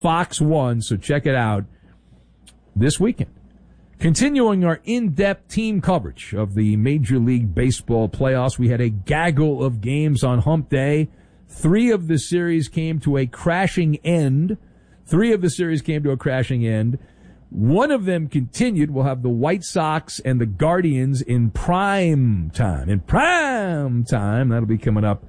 Fox 1, so check it out this weekend. Continuing our in-depth team coverage of the Major League Baseball playoffs, we had a gaggle of games on Hump Day. 3 of the series came to a crashing end. One of them continued. We'll have the White Sox and the Guardians in prime time. That'll be coming up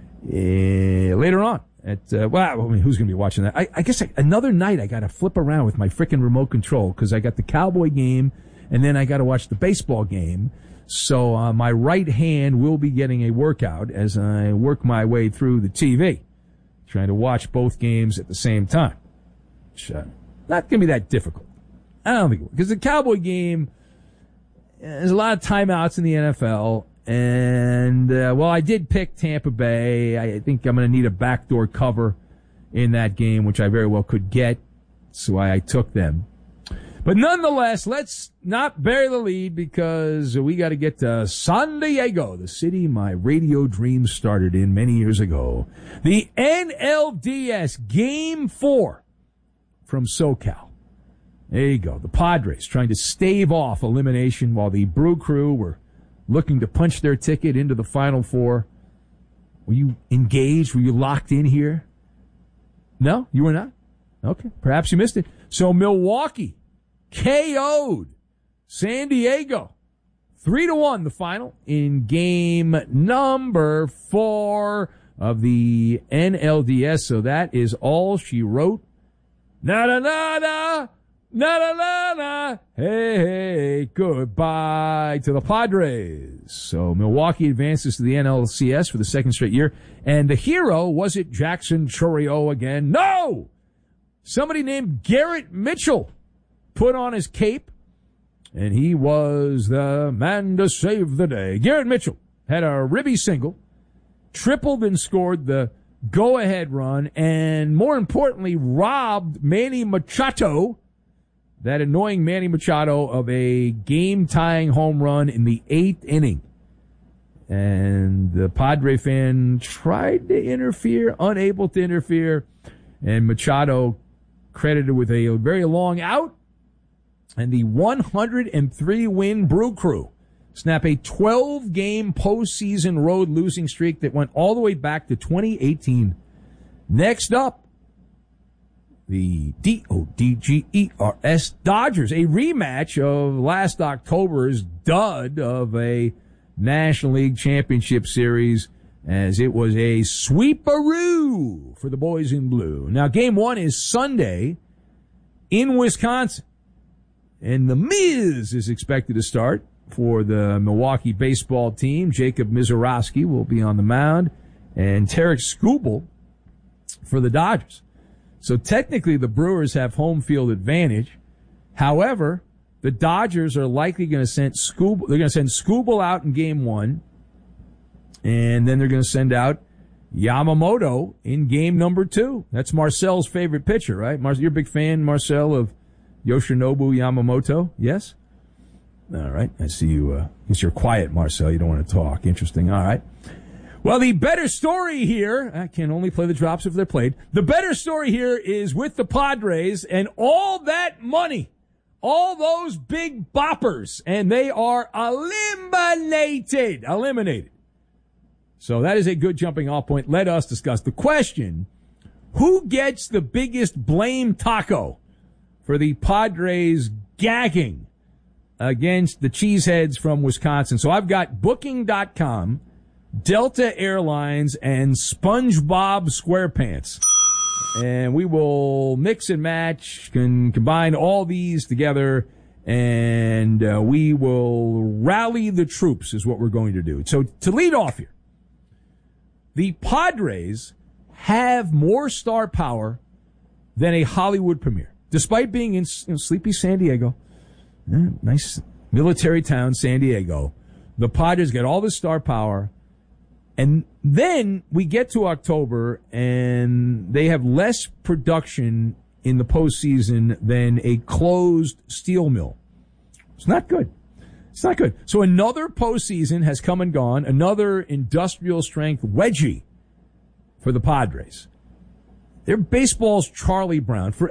later on. Who's going to be watching that? I guess another night I got to flip around with my frickin' remote control because I got the Cowboy game and then I got to watch the baseball game. So my right hand will be getting a workout as I work my way through the TV, trying to watch both games at the same time. Which, not going to be that difficult. I don't think it will, because the Cowboy game, there's a lot of timeouts in the NFL. And, I did pick Tampa Bay. I think I'm going to need a backdoor cover in that game, which I very well could get. So I took them. But nonetheless, let's not bury the lead because we got to get to San Diego, the city my radio dreams started in many years ago. The NLDS Game 4 from SoCal. There you go. The Padres trying to stave off elimination while the Brew Crew were looking to punch their ticket into the Final Four. Were you engaged? Were you locked in here? No, you were not? Okay, perhaps you missed it. So Milwaukee KO'd San Diego 3-1 the final in game number 4 of the NLDS. So that is all she wrote. Na-da-na-na! Na-na-na-na, hey, goodbye to the Padres. So Milwaukee advances to the NLCS for the second straight year. And the hero, was it Jackson Chourio again? No! Somebody named Garrett Mitchell put on his cape, and he was the man to save the day. Garrett Mitchell had a ribby single, tripled and scored the go-ahead run, and more importantly, robbed Manny Machado, that annoying Manny Machado, of a game-tying home run in the 8th inning. And the Padre fan tried to interfere, unable to interfere, and Machado credited with a very long out. And the 103-win Brew Crew snap a 12-game postseason road losing streak that went all the way back to 2018. Next up, the DODGERS Dodgers, a rematch of last October's dud of a National League Championship Series, as it was a sweeparoo for the boys in blue. Now, game 1 is Sunday in Wisconsin, and the Miz is expected to start for the Milwaukee baseball team. Jacob Misiorowski will be on the mound, and Tarek Skubal for the Dodgers. So technically the Brewers have home field advantage. However, the Dodgers are likely going to send Skubal. They're going to send Skubal out in game 1, and then they're going to send out Yamamoto in game number 2. That's Marcel's favorite pitcher, right? You're a big fan, Marcel, of Yoshinobu Yamamoto, yes? All right, I see you. Because you're quiet, Marcel. You don't want to talk. Interesting. All right. Well, the better story here, I can only play the drops if they're played. The better story here is with the Padres and all that money, all those big boppers, and they are eliminated. So that is a good jumping off point. Let us discuss the question: who gets the biggest blame taco for the Padres gagging against the Cheeseheads from Wisconsin? So I've got Booking.com, Delta Airlines, and SpongeBob SquarePants. And we will mix and match, combine all these together, and we will rally the troops is what we're going to do. So to lead off here, the Padres have more star power than a Hollywood premiere. Despite being in sleepy San Diego, nice military town, San Diego, the Padres get all this star power. And then we get to October, and they have less production in the postseason than a closed steel mill. It's not good. It's not good. So another postseason has come and gone, another industrial strength wedgie for the Padres. They're baseball's Charlie Brown. For